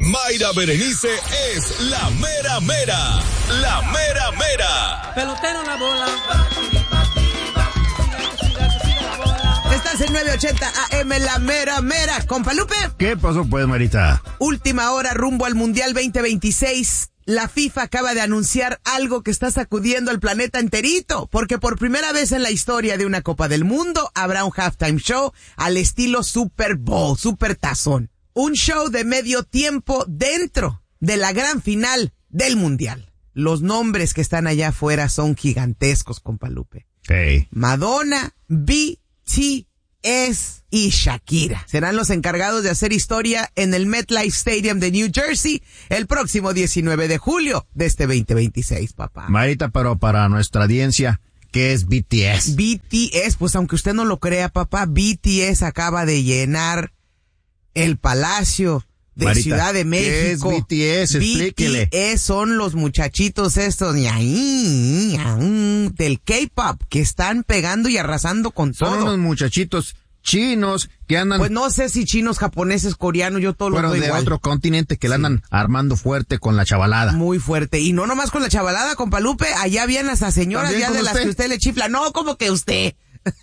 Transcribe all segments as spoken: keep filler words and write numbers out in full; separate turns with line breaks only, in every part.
Mayra Berenice es la mera mera. La mera mera.
Pelotero en la bola.
Estás en nueve ochenta A M, la mera mera. Compa Lupe.
¿Qué pasó pues, Marita?
Última hora rumbo al Mundial veinte veintiséis. La FIFA acaba de anunciar algo que está sacudiendo al planeta enterito, porque por primera vez en la historia de una Copa del Mundo habrá un halftime show al estilo Super Bowl, Super Tazón. Un show de medio tiempo dentro de la gran final del Mundial. Los nombres que están allá afuera son gigantescos, compa Lupe.
Hey.
Madonna, B T S y Shakira serán los encargados de hacer historia en el MetLife Stadium de New Jersey el próximo diecinueve de julio de este veinte veintiséis, papá.
Marita, pero para nuestra audiencia, ¿qué es B T S?
B T S, pues aunque usted no lo crea, papá, B T S acaba de llenar el Palacio de
Marita,
Ciudad de México.
¿qué es B T S? Explíquele.
B T S son los muchachitos estos ñaín, ñaín, del K-pop que están pegando y arrasando con
Son
todo.
unos muchachitos chinos que andan...
Pues no sé si chinos, japoneses, coreanos, yo todo lo
pero
veo
de
igual.
otro continente que la
Sí.
andan armando fuerte con la chavalada.
Muy fuerte. Y no nomás con la chavalada, compa Lupe, allá habían esas señoras
¿También
ya
con
de las
usted?
que usted le chifla. No, como que usted.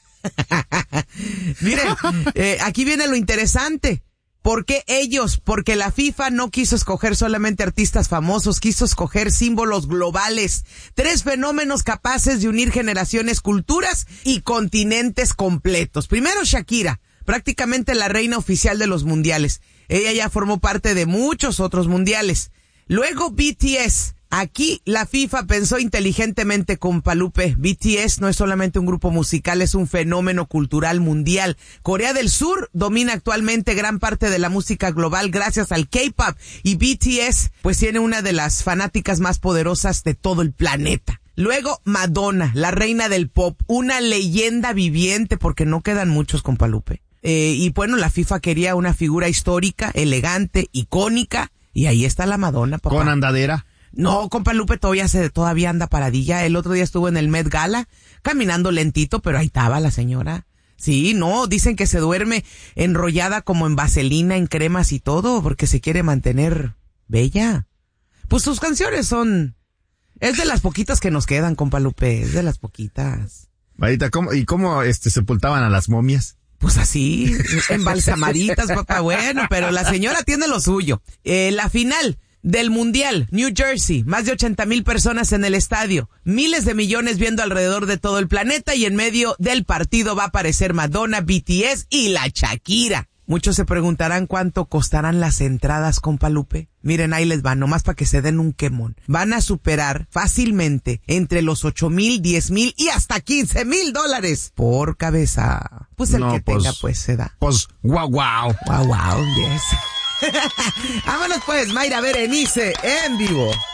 Miren, eh, aquí viene lo interesante. ¿Por qué ellos? Porque la FIFA no quiso escoger solamente artistas famosos, quiso escoger símbolos globales. Tres fenómenos capaces de unir generaciones, culturas y continentes completos. Primero, Shakira, prácticamente la reina oficial de los mundiales. Ella ya formó parte de muchos otros mundiales. Luego, B T S. Aquí la FIFA pensó inteligentemente, compa Lupe. B T S no es solamente un grupo musical, es un fenómeno cultural mundial. Corea del Sur domina actualmente gran parte de la música global gracias al K-pop, y B T S pues tiene una de las fanáticas más poderosas de todo el planeta. Luego, Madonna, la reina del pop, una leyenda viviente porque no quedan muchos, compa Lupe. Eh, y bueno, la FIFA quería una figura histórica, elegante, icónica, y ahí está la Madonna, papá.
Con andadera.
No, compa Lupe todavía se, todavía anda paradilla. El otro día estuvo en el Met Gala, caminando lentito, pero ahí estaba la señora. Sí, no, dicen que se duerme enrollada como en vaselina, en cremas y todo, porque se quiere mantener bella. Pues sus canciones son... Es de las poquitas que nos quedan, compa Lupe, es de las poquitas.
Marita, ¿cómo, ¿y cómo este sepultaban a las momias?
Pues así, embalsamaditas, papá, bueno, pero la señora tiene lo suyo. Eh, la final del Mundial, New Jersey, más de ochenta mil personas en el estadio, miles de millones viendo alrededor de todo el planeta, y en medio del partido va a aparecer Madonna, B T S y la Shakira. Muchos se preguntarán cuánto costarán las entradas, compa Lupe. Miren, ahí les va, nomás para que se den un quemón. Van a superar fácilmente entre los ocho mil, diez mil y hasta quince mil dólares por cabeza. Pues el
No,
que
pues,
tenga, pues se da.
Pues, guau, guau.
Wow, wow, yes. Vámonos pues, Mayra Berenice, en vivo.